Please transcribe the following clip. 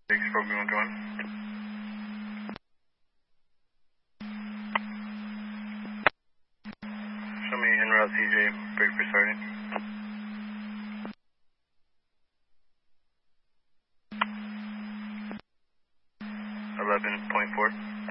Thanks for being on. Show me en route CJ, break for starting. 11.4.